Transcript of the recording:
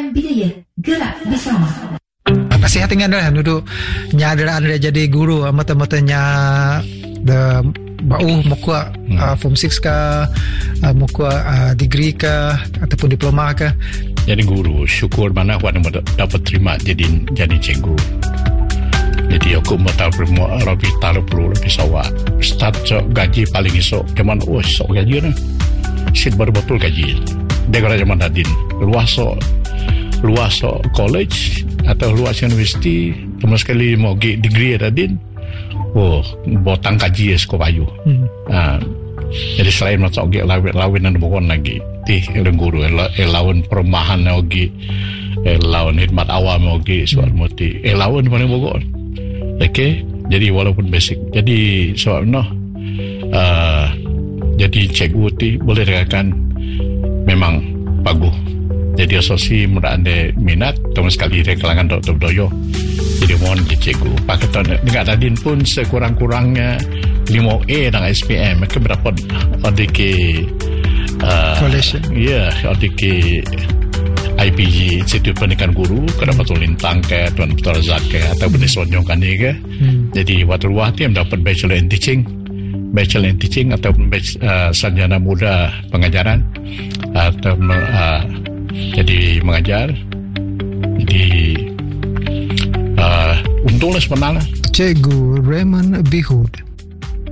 Bidayah, gerak bersama. Nasihat dengan dah duduk nya ada jadi guru mata-matanya the bau muka form 6 ke muka degree ke ataupun diploma ke. Jadi guru syukur mana aku dapat terima jadi cikgu. Jadi aku mau tahu lebih taruh perlu lebih sawah start gaji paling esok cuman esok gaji ni sit baru betul gaji dia kalau zaman Nadine luas college atau luas universiti cuma sekali mau degree Nadine botang gaji sekolah bayu jadi selain masuk lawin dan bukan lagi yang guru lawan perumahan lagi lawan khidmat awam lagi soal moti lawan mana bukan. Okay, jadi walaupun basic, jadi soalnya jadi cikgu ti boleh dikatakan memang bagus. Jadi asosi mudah anda minat, terus sekali dia kalangan Dr. Doyo. Jadi mohon jadi cikgu. Pakai dengan Nadine pun sekurang-kurangnya 5A dengan SPM. Mereka berapa ODK college? Ya, ODK IPG Institut Pendidikan Guru kena betul lintang ke Tuan Betul Razak ke atau benih sonyong kan ni ke. Jadi waktu luar tu yang dapat Bachelor in Teaching atau sarjana muda pengajaran atau jadi mengajar. Jadi untunglah sebenarnya Cikgu Raymond Bihud